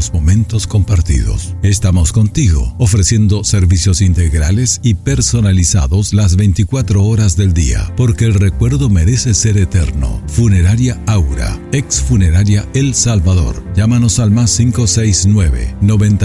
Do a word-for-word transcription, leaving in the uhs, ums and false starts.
los momentos compartidos. Estamos contigo, ofreciendo servicios integrales y personalizados las veinticuatro horas del día, porque el recuerdo merece ser eterno. Funeraria Aura, ex Funeraria El Salvador. Llámanos al más cinco seis nueve, noventa